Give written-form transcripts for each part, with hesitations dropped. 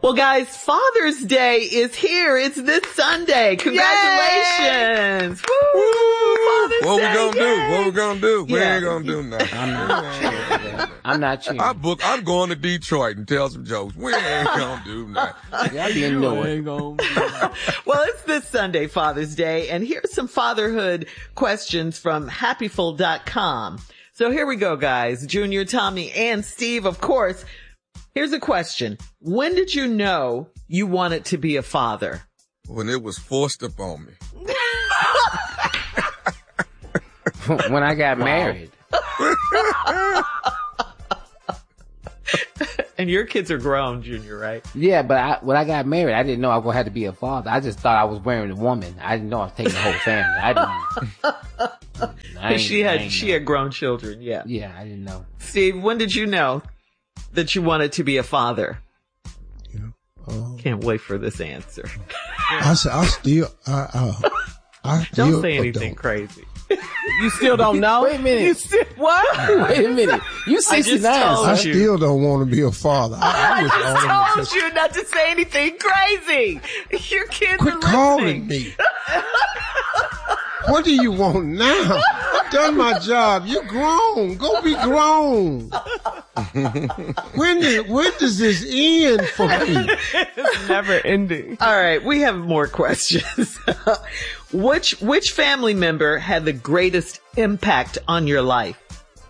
Well, guys, Father's Day is here. It's this Sunday. Congratulations. Woo! Father's What Day, we gonna yay. do? What we gonna do? We Yeah. ain't gonna do nothing. I'm not cheating. I'm going to Detroit and tell some jokes. We ain't gonna do nothing. Y'all didn't know it. Well, it's this Sunday, Father's Day, and here's some fatherhood questions from happyful.com. So here we go, guys. Junior, Tommy, and Steve, of course. Here's a question. When did you know you wanted to be a father? When it was forced upon me. When I got married. And your kids are grown, Junior, right? Yeah, but when I got married, I didn't know I was going to have to be a father. I just thought I was wearing a woman. I didn't know I was taking the whole family. I didn't. She had grown children, yeah. Yeah, I didn't know. Steve, when did you know that you wanted to be a father? Can't wait for this answer. I still Don't say anything crazy. You still don't know? Wait a minute. What? Wait a minute. You 69. told I you. still don't want to be a father. I wish all of them just just told you not to say anything crazy. Your kids quit are calling listening. me. What do you want now? I've done my job. You're grown. Go be grown. When does this end for me? It's never ending. All right, we have more questions. Which family member had the greatest impact on your life?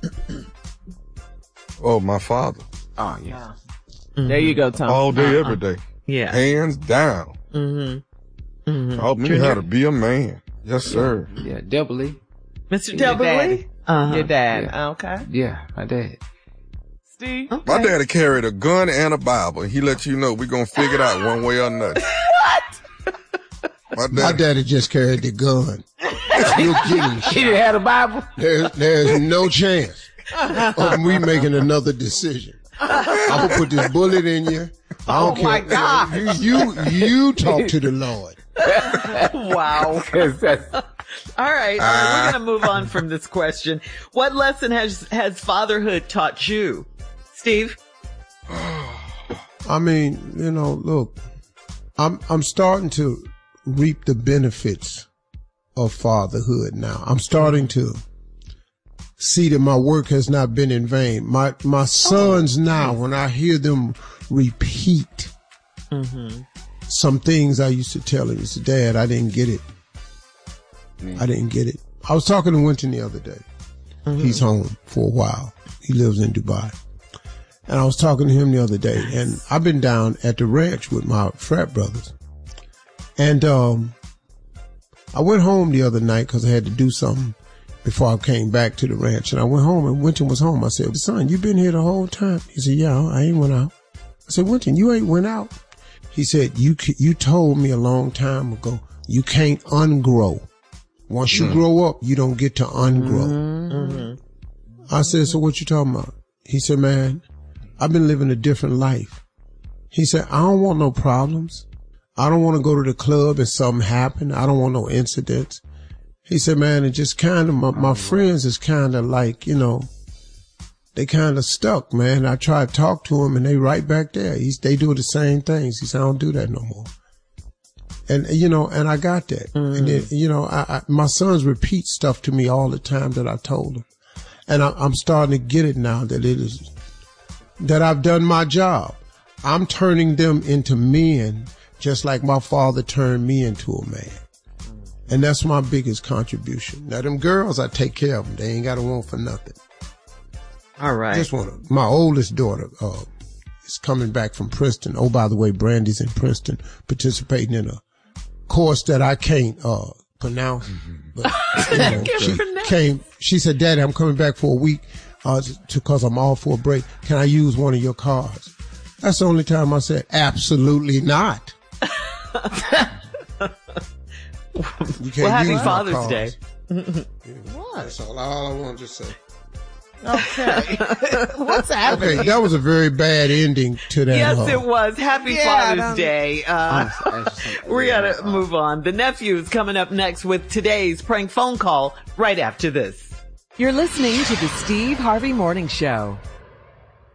Oh, my father. Oh, yeah. There you go, Tom. All day, every day. Yeah. Hands down. Taught me how to be a man. Yes, sir. Yeah, doubly. Mr. Your Delberly? daddy. Your dad. Yeah. Okay. Yeah, my dad. Steve? My daddy carried a gun and a Bible. He let you know we're going to figure it out one way or another. What? My daddy just carried the gun. You're kidding. He didn't have a Bible? There's no chance of me making another decision. I'm gonna put this bullet in you. I don't care. my God. You talk to the Lord. Wow. All right, we're going to move on from this question. What lesson has fatherhood taught you? Steve? I mean, look, I'm starting to reap the benefits of fatherhood now. I'm starting to see that my work has not been in vain. My sons now, when I hear them repeat some things I used to tell him, he said, Dad, I didn't get it. I didn't get it. I was talking to Winton the other day. He's home for a while. He lives in Dubai. And I was talking to him the other day, and I've been down at the ranch with my frat brothers. And I went home the other night because I had to do something before I came back to the ranch. And I went home, and Winton was home. I said, son, you been here the whole time? He said, yeah, I ain't went out. I said, Winton, you ain't went out? He said, you told me a long time ago, you can't ungrow. Once you grow up, you don't get to ungrow. I said, so what you talking about? He said, man, I've been living a different life. He said, I don't want no problems. I don't want to go to the club and something happen. I don't want no incidents. He said, man, it just kind of, my friends is kind of like, they kind of stuck, man. I try to talk to them and they right back there. They do the same things. He said, I don't do that no more. And, and I got that. And then, my sons repeat stuff to me all the time that I told them. And I'm starting to get it now that I've done my job. I'm turning them into men just like my father turned me into a man. And that's my biggest contribution. Now, them girls, I take care of them. They ain't got to want for nothing. All right. My oldest daughter, is coming back from Princeton. Oh, by the way, Brandy's in Princeton participating in a course that I can't, pronounce. But, she said, Daddy, I'm coming back for a week, cause I'm off for a break. Can I use one of your cars? That's the only time I said, absolutely not. You can't Happy use my Father's cars. Day. That's all I wanted to say. Okay. What's happening? Okay, that was a very bad ending to that. Yes, it was. Happy Father's don't- Day. We gotta move on. The nephew's coming up next with today's prank phone call right after this. You're listening to the Steve Harvey Morning Show.